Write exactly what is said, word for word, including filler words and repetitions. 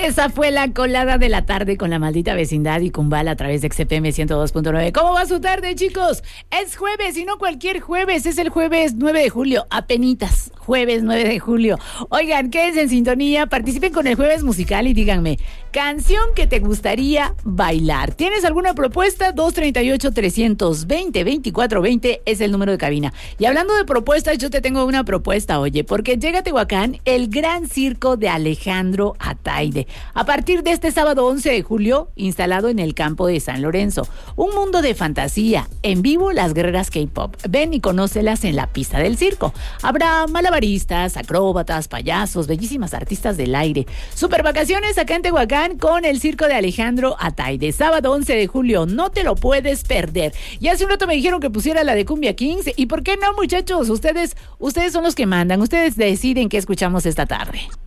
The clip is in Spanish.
Esa fue la colada de la tarde con La Maldita Vecindad y Kumbala a través de X F M ciento dos punto nueve. ¿Cómo va su tarde, chicos? Es jueves y no cualquier jueves, es el jueves nueve de julio, apenitas, jueves nueve de julio. Oigan, quédense en sintonía, participen con el jueves musical y díganme, canción que te gustaría bailar. ¿Tienes alguna propuesta? dos treinta y ocho, trescientos veinte, veinticuatro veinte es el número de cabina. Y hablando de propuestas, yo te tengo una propuesta, oye, porque llega a Tehuacán el gran circo de Alejandro Ataide. A partir de este sábado once de julio, instalado en el campo de San Lorenzo. Un mundo de fantasía. En vivo, las guerreras K-pop. Ven y conócelas en la pista del circo. Habrá malabaristas, acróbatas, payasos, bellísimas artistas del aire. Super vacaciones acá en Tehuacán con el circo de Alejandro Ataide. Sábado once de julio. No te lo puedes perder. Y hace un rato me dijeron que pusiera la de Cumbia Kings. ¿Y por qué no, muchachos? Ustedes, ustedes son los que mandan. Ustedes deciden qué escuchamos esta tarde.